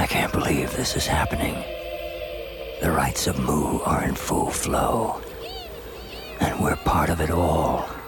I can't believe this is happening. The rites of Mu are in full flow, and we're part of it all.